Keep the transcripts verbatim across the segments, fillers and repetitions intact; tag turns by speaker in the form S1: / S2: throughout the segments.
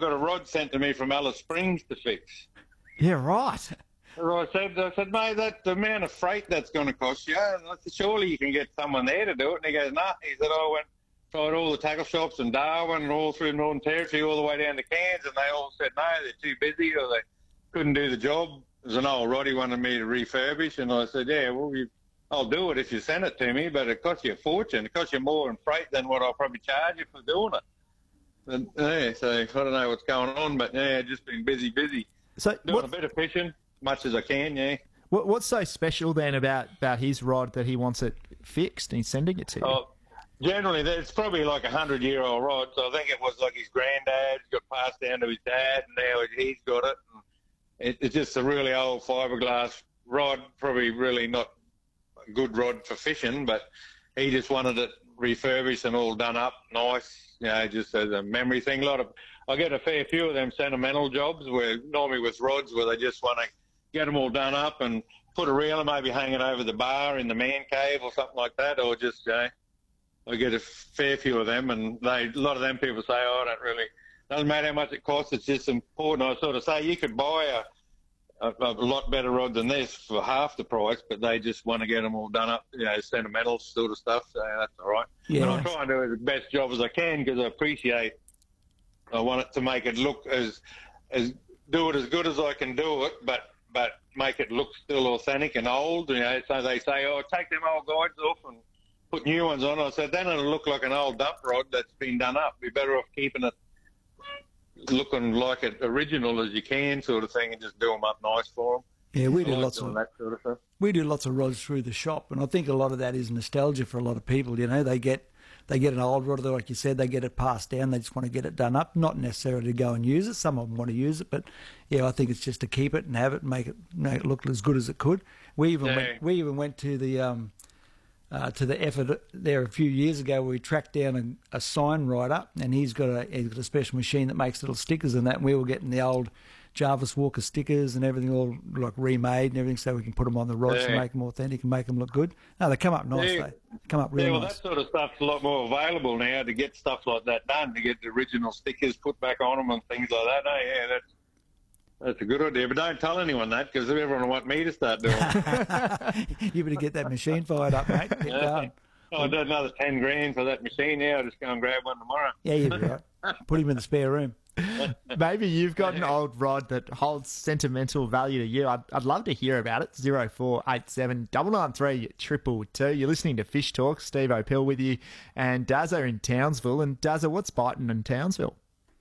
S1: got a rod sent to me from Alice Springs to fix.
S2: Yeah, right.
S1: So I said, I said, mate, that's the amount of freight that's going to cost you. And I said, surely you can get someone there to do it. And he goes, nah. He said, I went, tried all the tackle shops in Darwin and all through Northern Territory, all the way down to Cairns, and they all said, no, they're too busy or they couldn't do the job. There's an old rod he wanted me to refurbish. And I said, yeah, well, you, I'll do it if you send it to me, but it costs you a fortune. It costs you more in freight than what I'll probably charge you for doing it. And, yeah, so I don't know what's going on, but yeah, just been busy, busy.
S2: So
S1: Doing
S2: what,
S1: a bit of fishing, much as I can, yeah.
S2: what, what's so special then about, about his rod that he wants it fixed and he's sending it to you?
S1: Oh, generally, it's probably like a hundred-year-old rod, so I think it was like his granddad's got passed down to his dad, and now he's got it. it it's just a really old fiberglass rod, probably really not a good rod for fishing, but he just wanted it refurbished and all done up nice, you know, just as a memory thing. A lot of, I get a fair few of them sentimental jobs where normally with rods where they just want to get them all done up and put a reel and maybe hang it over the bar in the man cave or something like that, or just, you know, I get a fair few of them, and they, a lot of them people say, oh, I don't really, doesn't matter how much it costs, it's just important. I sort of say you could buy a, a, a lot better rod than this for half the price, but they just want to get them all done up, you know, sentimental sort of stuff, so that's all right.
S2: Yeah.
S1: And I try and do the best job as I can because I appreciate, I want it to make it look as, as, do it as good as I can do it, but, but make it look still authentic and old, you know, so they say, oh, take them old guides off and put new ones on. I said, then it'll look like an old dump rod that's been done up. Be better off keeping it looking like it original as you can, sort of thing, and just do them up nice for them.
S3: Yeah, we
S1: I
S3: do
S1: like
S3: lots
S1: doing
S3: of
S1: that sort of stuff.
S3: we do lots of rods through the shop, and I think a lot of that is nostalgia for a lot of people. You know, they get they get an old rod, like you said, they get it passed down. They just want to get it done up, not necessarily to go and use it. Some of them want to use it, but yeah, I think it's just to keep it and have it, and make it make it look as good as it could. We even
S1: Yeah.
S3: went, we even went to the um, uh, to the effort there a few years ago where we tracked down a, a sign writer, and he's got a he's got a special machine that makes little stickers and that. And we were getting the old Jarvis Walker stickers and everything all like remade and everything, so we can put them on the rods
S1: Yeah.
S3: and make them authentic and make them look good. No, they come up nice.
S1: Yeah.
S3: They come up real
S1: Yeah, well,
S3: nice.
S1: that sort of stuff's a lot more available now to get stuff like that done, to get the original stickers put back on them and things like that. No, yeah, that's that's a good idea. But don't tell anyone that because everyone will want me to start doing it.
S3: You better get that machine fired up, mate. Get
S1: Yeah.
S3: going.
S1: Oh, I did another ten grand for that machine now. I'll just go and grab one tomorrow.
S3: Yeah, you'll be right. Put him in the spare room.
S2: Maybe you've got an old rod that holds sentimental value to you. I'd, I'd love to hear about it. zero four eight seven nine nine three triple two. You're listening to Fish Talk. Steve O'Pill with you, and Dazza in Townsville. And Dazza, what's biting in Townsville?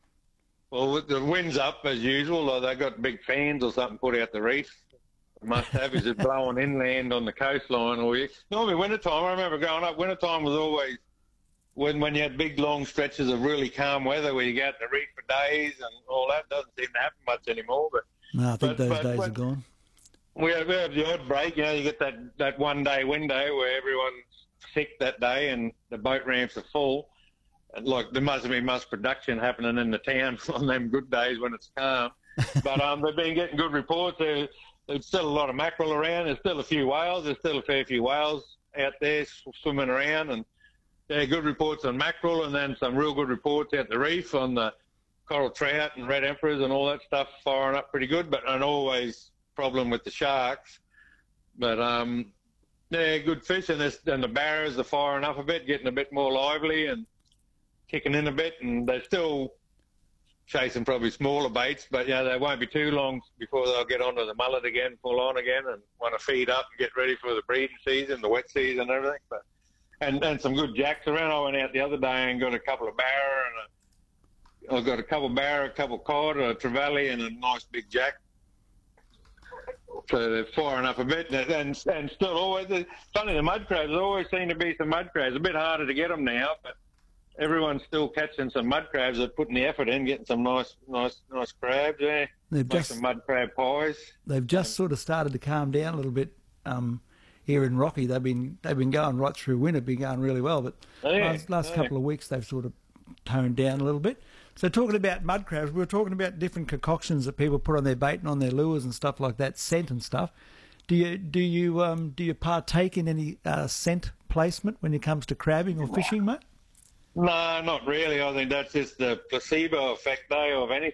S1: Well, with the wind's up as usual. Like they got big fans or something put out the reef. Must have is it blowing inland on the coastline all year. Normally wintertime, I remember growing up, wintertime was always when when you had big long stretches of really calm weather where you go out in the reef for days and all that. Doesn't seem to happen much anymore. But
S3: No, I think
S1: But-
S3: those
S1: but
S3: days
S1: when-
S3: are gone.
S1: we have, we have the odd break, you know, you get that, that one day window where everyone's sick that day and the boat ramps are full. And like there must be much production happening in the town on them good days when it's calm. But um, they've been getting good reports. There, there's still a lot of mackerel around. There's still a few whales. There's still a fair few whales out there swimming around. And yeah, good reports on mackerel, and then some real good reports out the reef on the coral trout and red emperors and all that stuff firing up pretty good. But an always problem with the sharks. But um, yeah, good fish, and, this, and the barrows are firing up a bit, getting a bit more lively and kicking in a bit, and they're still chasing probably smaller baits, but yeah, they won't be too long before they'll get onto the mullet again, full on again, and want to feed up and get ready for the breeding season, the wet season, and everything. But and and some good jacks around. I went out the other day and got a couple of barra, and a, I got a couple of barra, a couple of cod, a trevally, and a nice big jack. So they're firing up a bit, and and, and still always. Funny, the mud crabs. There always seem to be some mud crabs. A bit harder to get them now, but everyone's still catching some mud crabs. They're putting the effort in, getting some nice, nice, nice crabs there.
S3: They've
S1: Make
S3: just
S1: some mud crab pies.
S3: they've just sort of started to calm down a little bit um, here in Rocky. They've been they've been going right through winter, been going really well, but
S1: Oh, yeah.
S3: last, last
S1: Oh,
S3: couple of weeks they've sort of toned down a little bit. So talking about mud crabs, we were talking about different concoctions that people put on their bait and on their lures and stuff like that, scent and stuff. Do you do you um, do you partake in any uh, scent placement when it comes to crabbing or fishing, mate?
S1: No, not really. I think that's just the placebo effect, though, of anything.